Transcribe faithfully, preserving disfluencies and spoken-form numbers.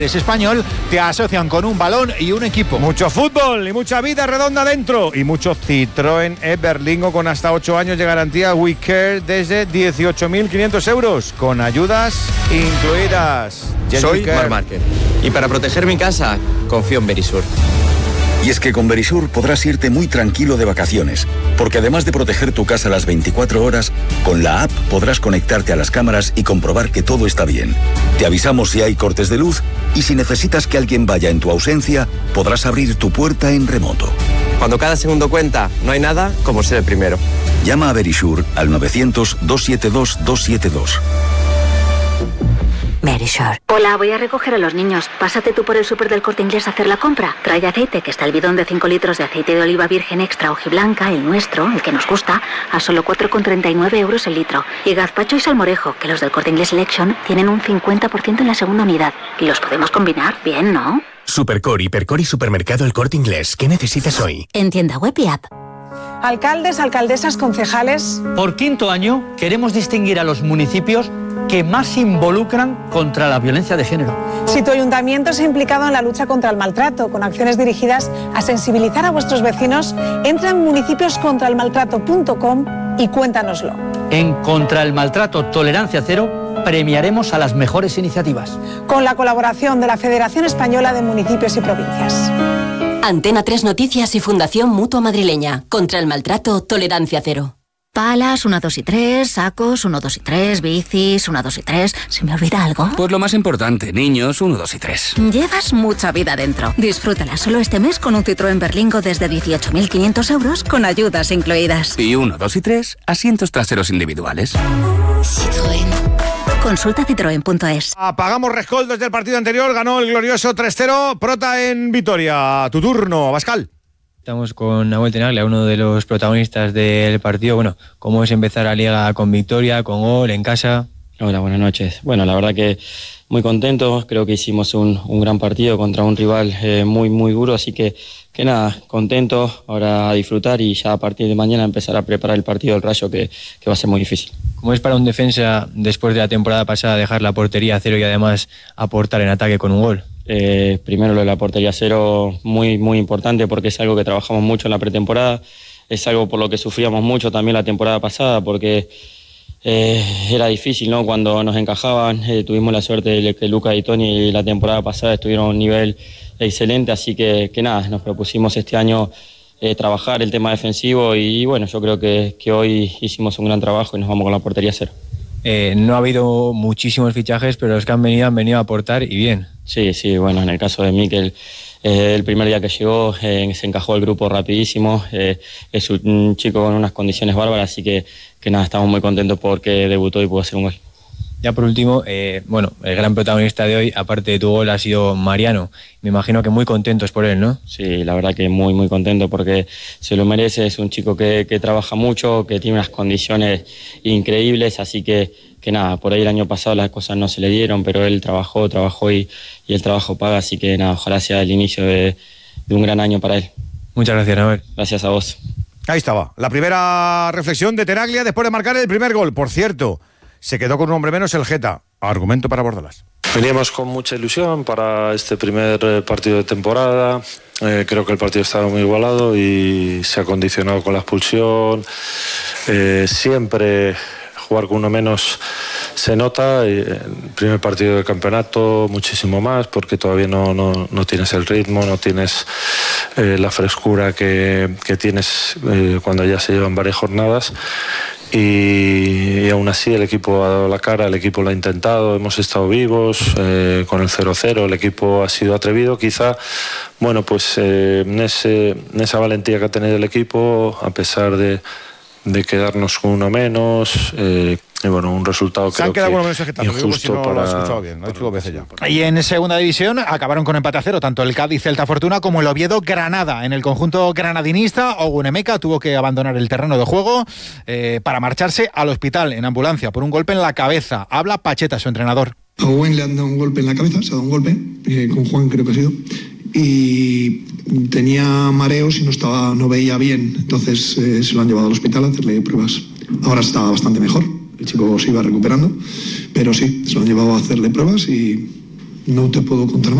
Es español, te asocian con un balón y un equipo. Mucho fútbol y mucha vida redonda dentro. Y mucho Citroën e-Berlingo con hasta ocho años de garantía We Care desde dieciocho mil quinientos euros, con ayudas incluidas. Soy Mar Márquez y para proteger mi casa confío en Verisur. Y es que con Verisur podrás irte muy tranquilo de vacaciones, porque además de proteger tu casa las veinticuatro horas, con la app podrás conectarte a las cámaras y comprobar que todo está bien. Te avisamos si hay cortes de luz y si necesitas que alguien vaya en tu ausencia, podrás abrir tu puerta en remoto. Cuando cada segundo cuenta, no hay nada como ser el primero. Llama a Verisur al novecientos, doscientos setenta y dos, doscientos setenta y dos. Verisur. Hola, voy a recoger a los niños. Pásate tú por el súper del Corte Inglés a hacer la compra. Trae aceite, que está el bidón de cinco litros de aceite de oliva virgen extra hojiblanca, el nuestro, el que nos gusta, a solo cuatro con treinta y nueve euros el litro. Y gazpacho y salmorejo, que los del Corte Inglés Selection tienen un cincuenta por ciento en la segunda unidad. Y los podemos combinar bien, ¿no? Supercor, Hipercor y Supermercado El Corte Inglés. ¿Qué necesitas hoy? En tienda web y app. Alcaldes, alcaldesas, concejales. Por quinto año queremos distinguir a los municipios que más se involucran contra la violencia de género. Si tu ayuntamiento se ha implicado en la lucha contra el maltrato, con acciones dirigidas a sensibilizar a vuestros vecinos, entra en municipios contra el maltrato punto com y cuéntanoslo. En Contra el Maltrato Tolerancia Cero premiaremos a las mejores iniciativas. Con la colaboración de la Federación Española de Municipios y Provincias. Antena tres Noticias y Fundación Mutua Madrileña. Contra el Maltrato Tolerancia Cero. Palas, uno, dos y tres, sacos, uno, dos y tres, bicis, uno, dos y tres. ¿Se me olvida algo? Pues lo más importante, niños, uno, dos y tres. Llevas mucha vida dentro. Disfrútala solo este mes con un Citroën Berlingo desde dieciocho mil quinientos euros con ayudas incluidas. Y uno, dos y tres, asientos traseros individuales. Citroën. Consulta citroen punto es. Apagamos rescoldos desde el partido anterior, ganó el glorioso tres cero, Prota en Vitoria. Tu turno, Abascal. Estamos con Nahuel Tenaglia, uno de los protagonistas del partido. Bueno, ¿cómo es empezar la Liga con victoria, con gol, en casa? Hola, buenas noches. Bueno, la verdad que muy contentos. Creo que hicimos un, un gran partido contra un rival eh, muy, muy duro. Así que, que nada, contentos. Ahora a disfrutar y ya a partir de mañana empezar a preparar el partido del Rayo, que, que va a ser muy difícil. ¿Cómo es para un defensa, después de la temporada pasada, dejar la portería a cero y además aportar en ataque con un gol? Eh, primero lo de la portería cero, muy, muy importante porque es algo que trabajamos mucho en la pretemporada, es algo por lo que sufríamos mucho también la temporada pasada porque eh, era difícil, ¿no? Cuando nos encajaban, eh, tuvimos la suerte de que Luca y Toni la temporada pasada estuvieron a un nivel excelente, así que, que nada, nos propusimos este año eh, trabajar el tema defensivo y bueno, yo creo que, que hoy hicimos un gran trabajo y nos vamos con la portería cero. Eh, no ha habido muchísimos fichajes, pero los que han venido han venido a aportar y bien. Sí, sí, bueno, en el caso de Mikel, eh, el primer día que llegó eh, se encajó el grupo rapidísimo, eh, es un chico con unas condiciones bárbaras, así que, que nada, estamos muy contentos porque debutó y pudo hacer un gol. Ya por último, eh, bueno, el gran protagonista de hoy, aparte de tu gol, ha sido Mariano. Me imagino que muy contentos por él, ¿no? Sí, la verdad que muy, muy contento porque se lo merece. Es un chico que, que trabaja mucho, que tiene unas condiciones increíbles, así que, que nada, por ahí el año pasado las cosas no se le dieron, pero él trabajó, trabajó y, y el trabajo paga, así que nada, ojalá sea el inicio de, de un gran año para él. Muchas gracias, Noel. Gracias a vos. Ahí estaba, la primera reflexión de Tenaglia después de marcar el primer gol. Por cierto, se quedó con un hombre menos el Geta. Argumento para Bordalas. Veníamos con mucha ilusión para este primer partido de temporada. Eh, creo que el partido estaba muy igualado y se ha condicionado con la expulsión. Eh, siempre jugar con uno menos se nota. El primer partido de campeonato muchísimo más porque todavía no, no, no tienes el ritmo, no tienes eh, la frescura que, que tienes eh, cuando ya se llevan varias jornadas. Y, y aún así el equipo ha dado la cara, el equipo lo ha intentado, hemos estado vivos eh, con el cero cero, el equipo ha sido atrevido, quizá, bueno, pues eh, en, ese, en esa valentía que ha tenido el equipo, a pesar de, de quedarnos con uno menos, eh, y bueno, un resultado se han creo quedado que Getafe, injusto pues si no para... lo has escuchado bien, lo he dicho dos veces ya. Y en segunda división acabaron con empate a cero tanto el Cádiz Celta Fortuna como el Oviedo Granada. En el conjunto granadinista, Ogunemeca tuvo que abandonar el terreno de juego eh, para marcharse al hospital en ambulancia por un golpe en la cabeza. Habla Pacheta, su entrenador. A Owen le han dado un golpe en la cabeza, se ha dado un golpe, eh, con Juan creo que ha sido, y tenía mareos y no estaba, no veía bien, entonces eh, se lo han llevado al hospital a hacerle pruebas. Ahora está bastante mejor, el chico se iba recuperando, pero sí, se lo han llevado a hacerle pruebas y no te puedo contar más.